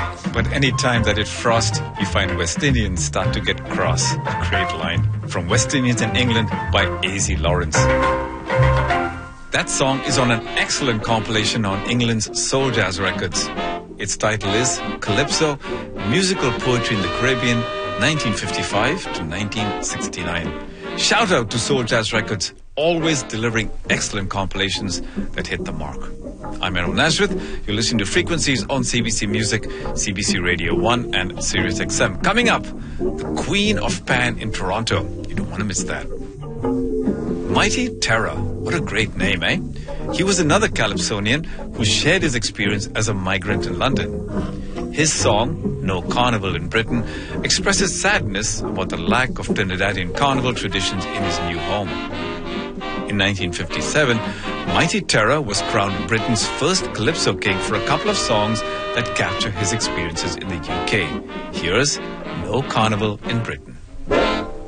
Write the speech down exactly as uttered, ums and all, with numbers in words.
But any time that it frosts, you find West Indians start to get cross. A great line from West Indians in England by A Z Lawrence. That song is on an excellent compilation on England's Soul Jazz Records. Its title is Calypso, Musical Poetry in the Caribbean, nineteen fifty-five to nineteen sixty-nine. Shout out to Soul Jazz Records, always delivering excellent compilations that hit the mark. I'm Errol Nazareth. You're listening to Frequencies on C B C Music, C B C Radio one and Sirius X M. Coming up, the Queen of Pan in Toronto. You don't want to miss that. Mighty Terror. What a great name, eh? He was another Calypsonian who shared his experience as a migrant in London. His song, No Carnival in Britain, expresses sadness about the lack of Trinidadian carnival traditions in his new home. In nineteen fifty-seven, Mighty Terror was crowned Britain's first Calypso King for a couple of songs that capture his experiences in the U K. Here's No Carnival in Britain.